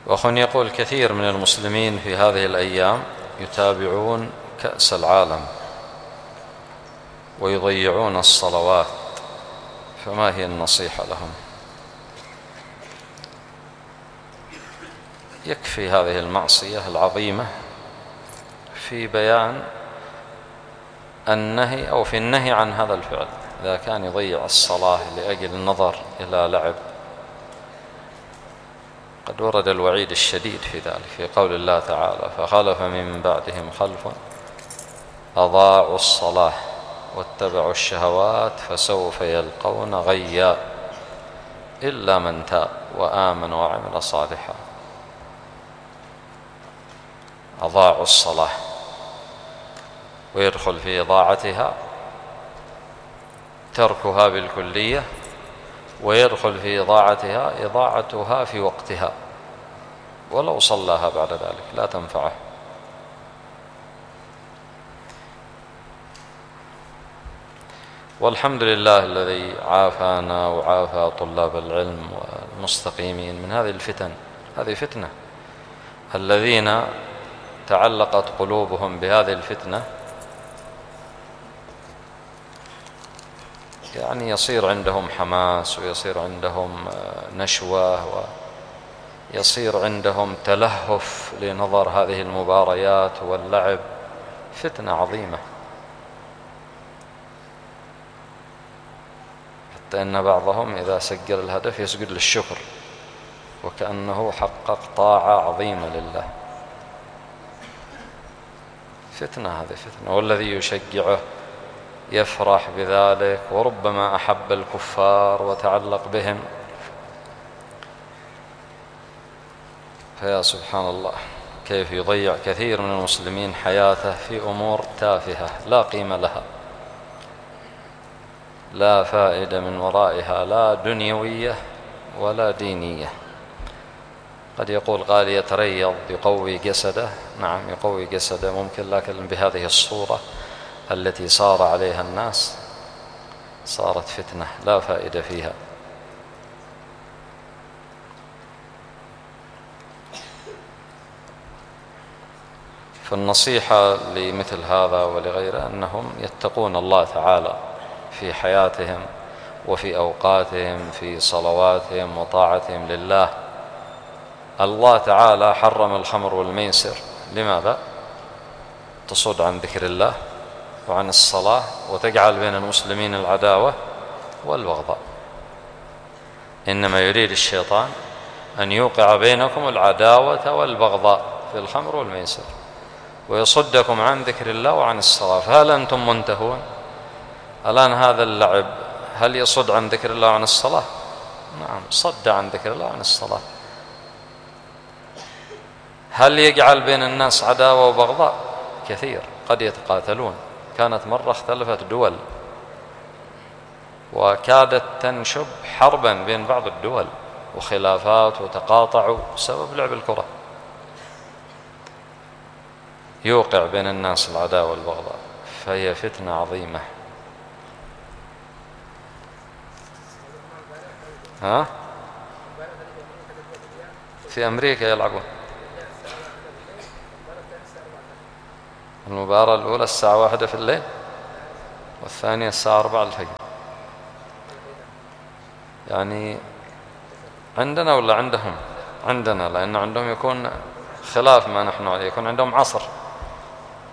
وأخونا يقول: كثير من المسلمين في هذه الأيام يتابعون كأس العالم ويضيعون الصلوات، فما هي النصيحة لهم؟ يكفي هذه المعصية العظيمة في بيان النهي أو في النهي عن هذا الفعل. إذا كان يضيع الصلاة لأجل النظر إلى لعب، قد ورد الوعيد الشديد في ذلك في قول الله تعالى: فخلف من بعدهم خلف أضاعوا الصلاة واتبعوا الشهوات فسوف يلقون غيا إلا من تاب وآمن وعمل صالحا. أضاعوا الصلاة، ويدخل في إضاعتها تركها بالكلية، ويدخل في إضاعتها إضاعتها في وقتها، ولو صلاها بعد ذلك لا تنفعه. والحمد لله الذي عافانا وعافى طلاب العلم والمستقيمين من هذه الفتن. هذه فتنة، الذين تعلقت قلوبهم بهذه الفتنة يعني يصير عندهم حماس، ويصير عندهم نشوة، ويصير عندهم تلهف لنظر هذه المباريات واللعب. فتنة عظيمة، حتى إن بعضهم إذا سجل الهدف يسجد للشكر وكأنه حقق طاعة عظيمة لله. فتنة، هذه فتنة. والذي يشجعه يفرح بذلك، وربما أحب الكفار وتعلق بهم. فيا سبحان الله، كيف يضيع كثير من المسلمين حياته في أمور تافهة لا قيمة لها، لا فائدة من ورائها، لا دنيوية ولا دينية. قد يقول قال يتريض يقوي جسده، نعم يقوي جسده ممكن، لكن بهذه الصورة التي صار عليها الناس صارت فتنة لا فائدة فيها. فالنصيحة لمثل هذا ولغيره أنهم يتقون الله تعالى في حياتهم وفي أوقاتهم، في صلواتهم وطاعتهم لله. الله تعالى حرم الخمر والميسر، لماذا؟ تصد عن ذكر الله وعن الصلاة، وتجعل بين المسلمين العداوة والبغضاء. إنما يريد الشيطان أن يوقع بينكم العداوة والبغضاء في الخمر والميسر، ويصدكم عن ذكر الله وعن الصلاة. فهل أنتم منتهون؟ الآن هذا اللعب هل يصد عن ذكر الله وعن الصلاة؟ نعم، صد عن ذكر الله وعن الصلاة. هل يجعل بين الناس عداوة وبغضاء؟ كثير، قد يتقاتلون. كانت مرة اختلفت دول وكادت تنشب حربا بين بعض الدول وخلافات، وتقاطعوا بسبب لعب الكرة. يوقع بين الناس العداوة والبغضاء، فهي فتنة عظيمة. ها؟ في أمريكا يلعبون المباراة الأولى الساعة 1 في الليل، والثانية الساعة 4 الفجر. يعني عندنا ولا عندهم؟ عندنا، لأن عندهم يكون خلاف ما نحن عليه، يكون عندهم عصر.